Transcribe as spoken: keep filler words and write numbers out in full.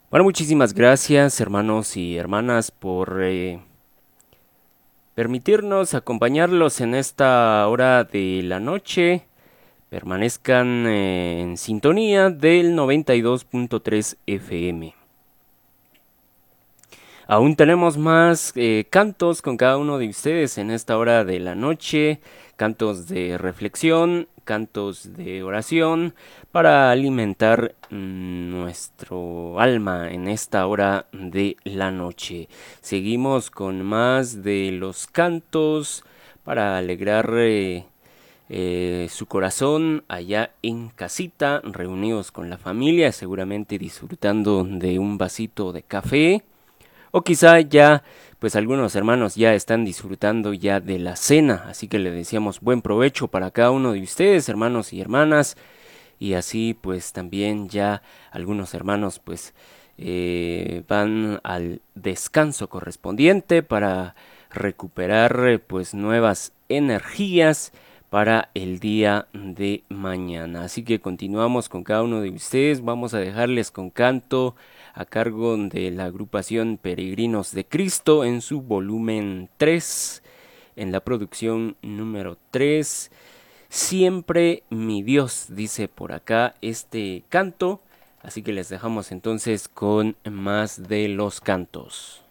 Bueno, muchísimas gracias hermanos y hermanas por eh, permitirnos acompañarlos en esta hora de la noche. Permanezcan eh, en sintonía del noventa y dos punto tres F M. Aún tenemos más eh, cantos con cada uno de ustedes en esta hora de la noche, cantos de reflexión, cantos de oración, para alimentar mm, nuestro alma en esta hora de la noche. Seguimos con más de los cantos para alegrar eh, eh, su corazón allá en casita, reunidos con la familia, seguramente disfrutando de un vasito de café o quizá ya, pues algunos hermanos ya están disfrutando ya de la cena, así que le deseamos buen provecho para cada uno de ustedes, hermanos y hermanas, y así pues también ya algunos hermanos pues eh, van al descanso correspondiente para recuperar eh, pues nuevas energías para el día de mañana. Así que continuamos con cada uno de ustedes. Vamos a dejarles con canto a cargo de la agrupación Peregrinos de Cristo en su volumen tres, en la producción número tres. Siempre mi Dios, dice por acá este canto. Así que les dejamos entonces con más de los cantos.